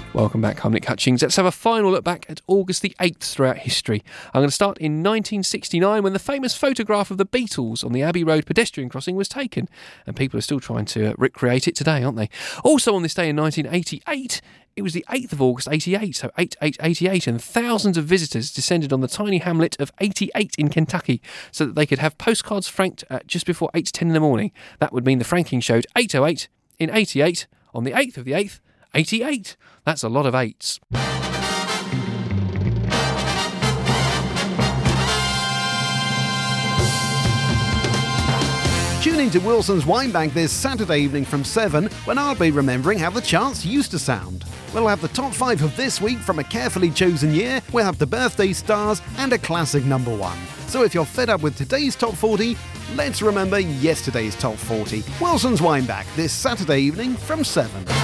Welcome back, I'm Nick Hutchings. Let's have a final look back at August the 8th throughout history. I'm going to start in 1969 when the famous photograph of the Beatles on the Abbey Road pedestrian crossing was taken. And people are still trying to recreate it today, aren't they? Also on this day in 1988, it was the 8th of August 88, so 8888, and thousands of visitors descended on the tiny hamlet of 88 in Kentucky so that they could have postcards franked at just before 8:10 in the morning. That would mean the franking showed 808 in 88 on the 8th of the 8th, 88. That's a lot of eights. Tune in to Wilson's Wine Bank this Saturday evening from 7 when I'll be remembering how the charts used to sound. We'll have the top 5 of this week from a carefully chosen year, we'll have the birthday stars and a classic number 1. So if you're fed up with today's top 40, let's remember yesterday's top 40. Wilson's Wine Bank this Saturday evening from 7.